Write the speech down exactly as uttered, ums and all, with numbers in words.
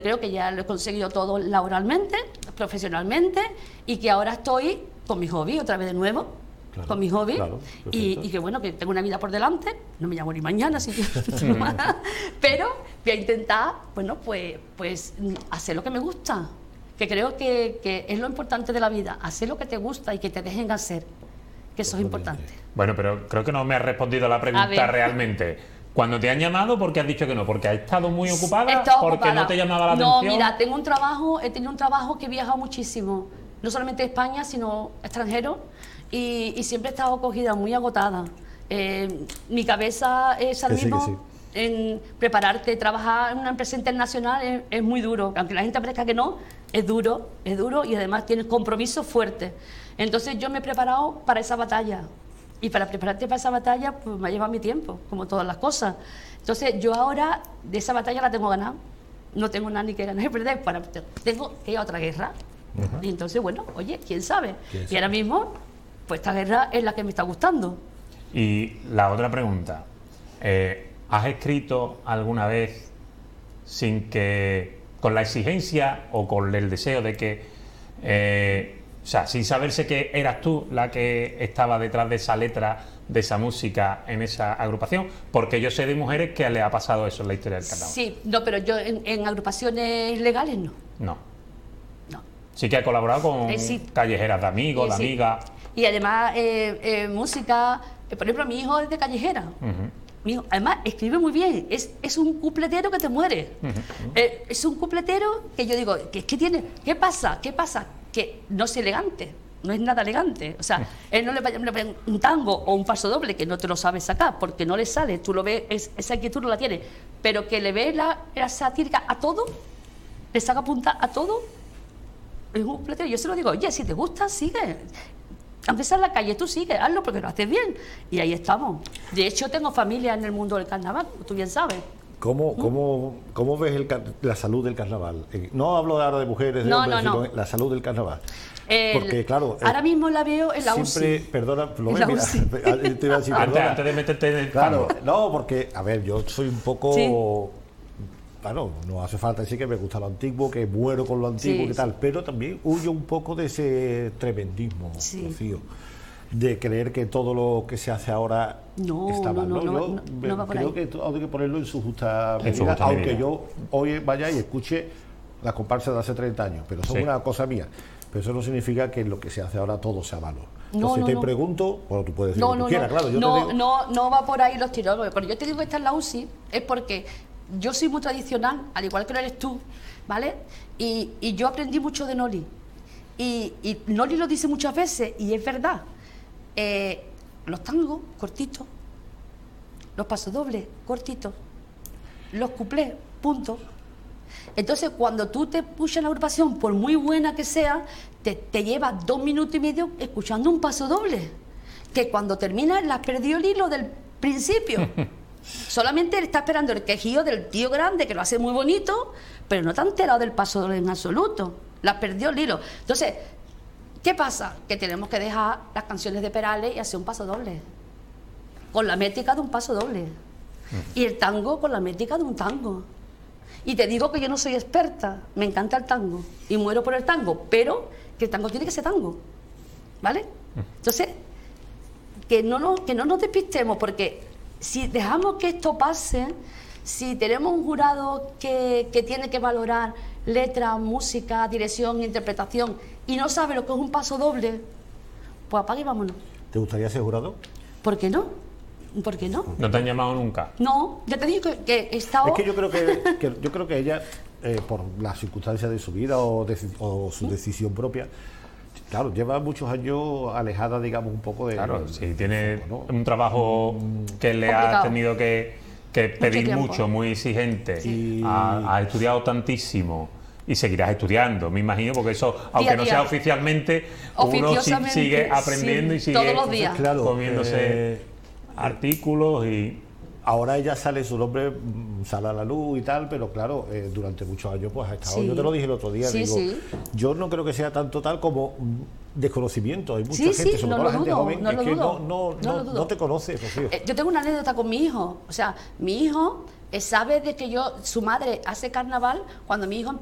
Creo que ya lo he conseguido todo laboralmente, profesionalmente, y que ahora estoy con mi hobby otra vez de nuevo, claro, con mi hobby, claro, y, y que bueno, que tengo una vida por delante, no me llamo ni mañana, así que pero voy a intentar, bueno, pues, pues hacer lo que me gusta, que creo que, que es lo importante de la vida, hacer lo que te gusta y que te dejen hacer, que eso es importante. Bueno, pero creo que no me has respondido a la pregunta realmente. Cuando te han llamado, ¿por qué has dicho que no? ¿Porque has estado muy ocupada? ¿Porque ocupada. no te llamaba la no, atención? No, mira, tengo un trabajo, he tenido un trabajo que he viajado muchísimo, no solamente de España, sino extranjero, y, y siempre he estado cogida, muy agotada. Eh, mi cabeza es al mismo sí, sí. en prepararte, trabajar en una empresa internacional es, es muy duro, aunque la gente parezca que no, es duro, es duro y además tienes compromisos fuertes. Entonces yo me he preparado para esa batalla. Y para prepararte para esa batalla, pues me ha llevado mi tiempo, como todas las cosas. Entonces, yo ahora, de esa batalla la tengo ganada. No tengo nada ni que ganar ni perder. Para, tengo que ir a otra guerra. Uh-huh. Y entonces, bueno, oye, ¿quién sabe? ¿Quién sabe? Y ahora mismo, pues esta guerra es la que me está gustando. Y la otra pregunta. Eh, ¿Has escrito alguna vez sin que, con la exigencia o con el deseo de que... Eh, O sea, sin saberse que eras tú la que estaba detrás de esa letra, de esa música en esa agrupación? Porque yo sé de mujeres que le ha pasado eso en la historia del carnaval. Sí, no, pero yo en, en agrupaciones legales no. No. No. Sí que ha colaborado con eh, sí. callejeras de amigos, eh, de sí. amigas. Y además, eh, eh, música, eh, por ejemplo, mi hijo es de callejera. Uh-huh. Mi hijo, además, escribe muy bien, es, es un cupletero que te muere. Uh-huh. eh, es un cupletero que yo digo, ¿qué, qué tiene? ¿Qué pasa? ¿Qué pasa? Que no es elegante, no es nada elegante. O sea, él no le vaya un tango o un paso doble que no te lo sabes sacar porque no le sale, tú lo ves, es, esa inquietud no la tiene, pero que le ve la, la satírica a todo, le saca punta a todo, es un platero. Yo se lo digo, oye, si te gusta, sigue. Aunque sea en la calle, tú sigue, hazlo porque lo haces bien. Y ahí estamos. De hecho, tengo familia en el mundo del carnaval, tú bien sabes. ¿Cómo, cómo, ¿Cómo ves el, la salud del carnaval? No hablo ahora de mujeres, de no, hombres, no, no. sino la salud del carnaval. El, Porque, claro... Ahora el, mismo la veo en la U C I. Siempre, perdona, lo ves, mira, te iba a decir, antes, antes de meterte en el Claro, pango. No, porque, a ver, yo soy un poco... ¿Sí? Bueno, no hace falta decir que me gusta lo antiguo, que muero con lo antiguo, sí, que tal, sí. Pero también huyo un poco de ese tremendismo, sí. Rocío, de creer que todo lo que se hace ahora no, está mal. No, no, ¿no? no, Yo no, no va por creo ahí. que hay que ponerlo en su justa en medida, su justa aunque medida. Yo hoy vaya y escuche las comparsas de hace treinta años, pero son sí. Una cosa mía. Pero eso no significa que lo que se hace ahora todo sea malo. Entonces no, no, te no. pregunto, bueno, tú puedes decir no, lo que no, tú quieras, no. claro. Yo no, te digo... no, no va por ahí los tiros. Cuando yo te digo que está en la U C I es porque yo soy muy tradicional, al igual que lo eres tú, ¿vale? Y, y yo aprendí mucho de Noli. Y, y Noli lo dice muchas veces, y es verdad. Eh, los tangos, cortitos. Los pasodobles, cortitos. Los cuplés, punto. Entonces, cuando tú te escuchas en la agrupación, por muy buena que sea, te, te llevas dos minutos y medio escuchando un paso doble, que cuando terminas le has perdido el hilo del principio. Solamente está esperando el quejío del tío grande, que lo hace muy bonito, pero no te has enterado del paso doble en absoluto. Le has perdido el hilo. Entonces, ¿qué pasa? Que tenemos que dejar las canciones de Perales y hacer un paso doble, con la métrica de un paso doble. Y el tango con la métrica de un tango. Y te digo que yo no soy experta, me encanta el tango y muero por el tango, pero que el tango tiene que ser tango, ¿vale? Entonces, que no nos, que no nos despistemos, porque si dejamos que esto pase, si tenemos un jurado que, que tiene que valorar letra, música, dirección, interpretación y no sabe lo que es un paso doble, pues apague y vámonos. ¿Te gustaría ser jurado? ¿Por qué no? ¿Por qué no? ¿No te han llamado nunca? No, ya te digo que, que he estado... Es que yo creo que, que, yo creo que ella, eh, por las circunstancias de su vida o, de, o su decisión propia, claro, lleva muchos años alejada, digamos, un poco de... Claro, sí, tiene ¿no? un trabajo que le complicado. Ha tenido que, que pedir mucho, mucho, muy exigente, sí. ha, ha estudiado tantísimo. Y seguirás estudiando, me imagino, porque eso, aunque día, no sea día. Oficialmente, uno sí, sigue aprendiendo sí, y sigue todos los días. Claro, comiéndose eh, artículos y... Ahora ella sale, su nombre sale a la luz y tal, pero claro, eh, durante muchos años pues ha estado. Sí. Yo te lo dije el otro día, sí, digo, sí. Yo no creo que sea tanto tal como desconocimiento. Hay mucha Sí, gente, sí, sobre no todo lo la gente dudo, joven, no es lo que dudo, no, no, no no, lo dudo. no te conoce, Rocío. Eh, Yo tengo una anécdota con mi hijo. O sea, mi hijo eh, sabe de que yo, su madre hace carnaval cuando mi hijo